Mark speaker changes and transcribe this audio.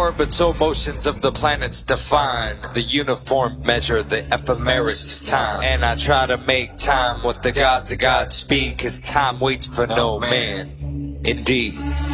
Speaker 1: orbital motions of the planets define the uniform measure, the ephemeris time. And I try to make time with the gods of Godspeed, 'cause time waits for no man. Indeed.